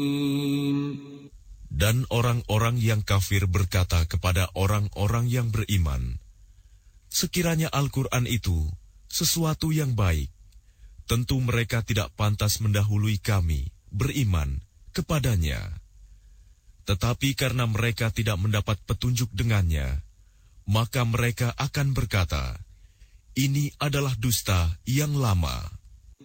Dan orang-orang yang kafir berkata kepada orang-orang yang beriman, sekiranya Al-Quran itu sesuatu yang baik, tentu mereka tidak pantas mendahului kami beriman kepadanya. Tetapi karena mereka tidak mendapat petunjuk dengannya, maka mereka akan berkata, ini adalah dusta yang lama.